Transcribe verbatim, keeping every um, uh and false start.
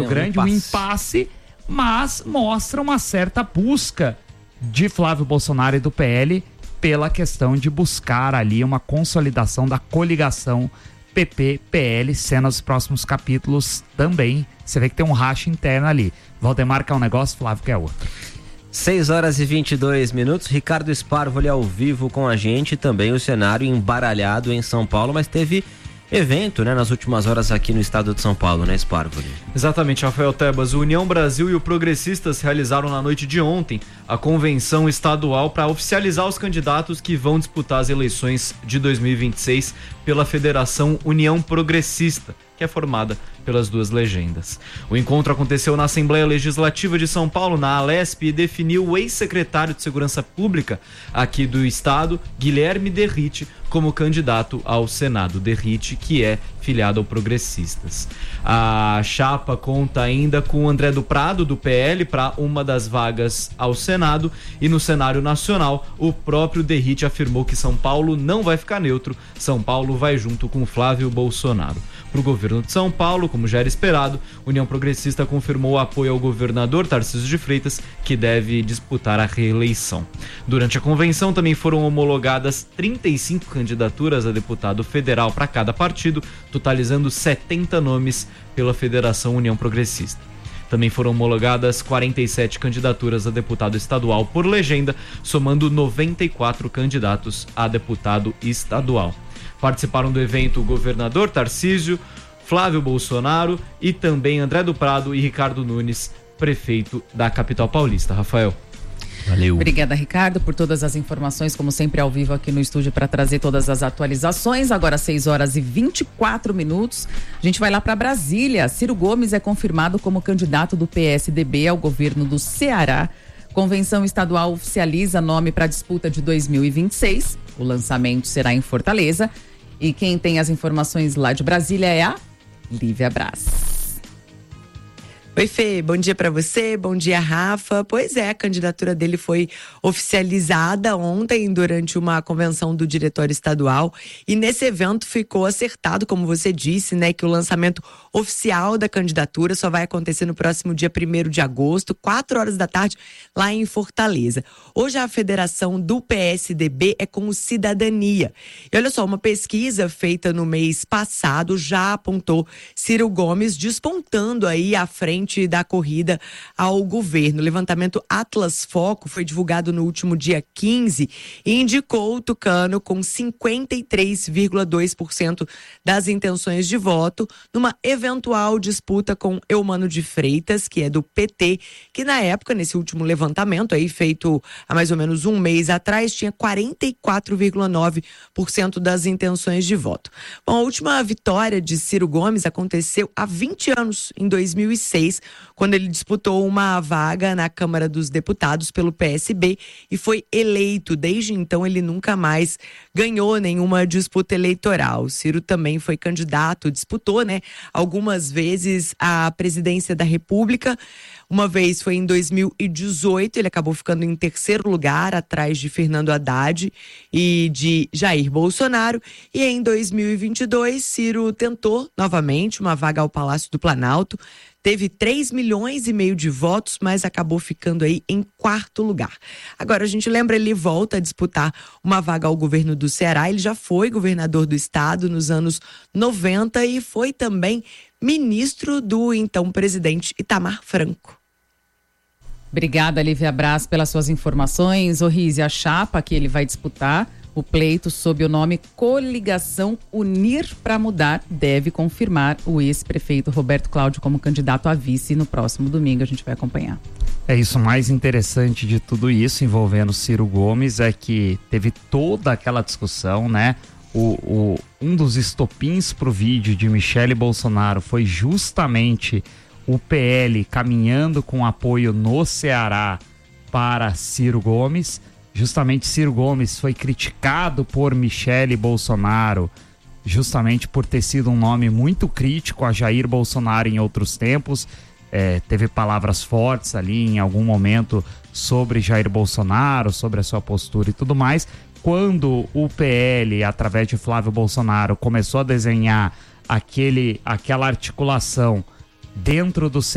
né? grande, um um impasse. impasse, mas mostra uma certa busca de Flávio Bolsonaro e do P L pela questão de buscar ali uma consolidação da coligação P P P L, sendo os próximos capítulos também. Você vê que tem um racha interno ali. Valdemar quer um negócio, Flávio quer outro. seis horas e vinte e dois minutos, Ricardo Sparvo ali ao vivo com a gente, também o cenário embaralhado em São Paulo, mas teve evento, né, nas últimas horas aqui no estado de São Paulo, né, Sparvo? Exatamente, Rafael Tebas. O União Brasil e o Progressistas realizaram na noite de ontem a convenção estadual para oficializar os candidatos que vão disputar as eleições de dois mil e vinte e seis pela Federação União Progressista, que é formada pelas duas legendas. O encontro aconteceu na Assembleia Legislativa de São Paulo, na Alesp, e definiu o ex-secretário de Segurança Pública aqui do estado, Guilherme Derrite, como candidato ao Senado. Derrite, que é filiado ao Progressistas. A chapa conta ainda com o André do Prado, do P L, para uma das vagas ao Senado, e no cenário nacional, o próprio Derrite afirmou que São Paulo não vai ficar neutro, São Paulo vai junto com Flávio Bolsonaro. Para o governo de São Paulo, como já era esperado, União Progressista confirmou o apoio ao governador Tarcísio de Freitas, que deve disputar a reeleição. Durante a convenção também foram homologadas trinta e cinco candidaturas a deputado federal para cada partido, totalizando setenta nomes pela Federação União Progressista. Também foram homologadas quarenta e sete candidaturas a deputado estadual por legenda, somando noventa e quatro candidatos a deputado estadual. Participaram do evento o governador Tarcísio, Flávio Bolsonaro e também André do Prado e Ricardo Nunes, prefeito da capital paulista. Rafael. Valeu. Obrigada, Ricardo, por todas as informações, como sempre ao vivo aqui no estúdio para trazer todas as atualizações. Agora seis horas e vinte e quatro minutos. A gente vai lá para Brasília. Ciro Gomes é confirmado como candidato do P S D B ao governo do Ceará. Convenção estadual oficializa nome para a disputa de dois mil e vinte e seis. O lançamento será em Fortaleza. E quem tem as informações lá de Brasília é a Lívia Braz. Oi, Fê, bom dia pra você, bom dia, Rafa. Pois é, a candidatura dele foi oficializada ontem durante uma convenção do diretório estadual e nesse evento ficou acertado, como você disse, né, que o lançamento oficial da candidatura só vai acontecer no próximo dia primeiro de agosto, quatro horas da tarde, lá em Fortaleza. Hoje a federação do P S D B é com o Cidadania. E olha só, uma pesquisa feita no mês passado já apontou Ciro Gomes despontando aí à frente da corrida ao governo. O levantamento Atlas Foco foi divulgado no último dia quinze e indicou o tucano com cinquenta e três vírgula dois por cento das intenções de voto numa eventual disputa com Eumano de Freitas, que é do P T, que na época, nesse último levantamento aí feito há mais ou menos um mês atrás, tinha quarenta e quatro vírgula nove por cento das intenções de voto. Bom, a última vitória de Ciro Gomes aconteceu há vinte anos, em dois mil e seis, quando ele disputou uma vaga na Câmara dos Deputados pelo P S B e foi eleito. Desde então, ele nunca mais ganhou nenhuma disputa eleitoral. Ciro também foi candidato, disputou, né, algumas vezes a presidência da República. Uma vez foi em dois mil e dezoito, ele acabou ficando em terceiro lugar, atrás de Fernando Haddad e de Jair Bolsonaro. E em dois mil e vinte e dois, Ciro tentou novamente uma vaga ao Palácio do Planalto. Teve três milhões e meio de votos, mas acabou ficando aí em quarto lugar. Agora, a gente lembra, ele volta a disputar uma vaga ao governo do Ceará. Ele já foi governador do estado nos anos noventa e foi também ministro do então presidente Itamar Franco. Obrigada, Lívia Braz, pelas suas informações. Ô, Rizzi, a chapa que ele vai disputar o pleito sob o nome Coligação Unir para Mudar deve confirmar o ex-prefeito Roberto Cláudio como candidato a vice no próximo domingo. A gente vai acompanhar. É isso, o mais interessante de tudo isso envolvendo Ciro Gomes é que teve toda aquela discussão, né? O, o, um dos estopins pro vídeo de Michele Bolsonaro foi justamente o P L caminhando com apoio no Ceará para Ciro Gomes. Justamente Ciro Gomes foi criticado por Michele Bolsonaro, justamente por ter sido um nome muito crítico a Jair Bolsonaro em outros tempos. É, teve palavras fortes ali em algum momento sobre Jair Bolsonaro, sobre a sua postura e tudo mais. Quando o P L, através de Flávio Bolsonaro, começou a desenhar aquele, aquela articulação dentro do